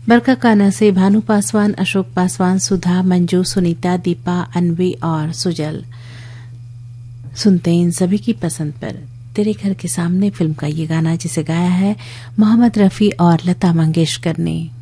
बरका काना से भानु पासवान, अशोक पासवान, सुधा, मंजू, सुनीता, दीपा, अनवी और सुजल। सुनते हैं इन सभी की पसंद पर तेरे घर के सामने फिल्म का ये गाना, जिसे गाया है मोहम्मद रफी और लता मंगेशकर ने।